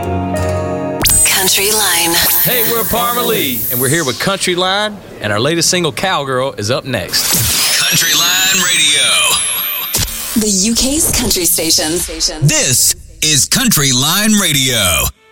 Country Line. Hey, we're Parma Lee, and we're here with Country Line, and our latest single, Cowgirl, is up next. Country Line Radio. The UK's country station. This is Country Line Radio.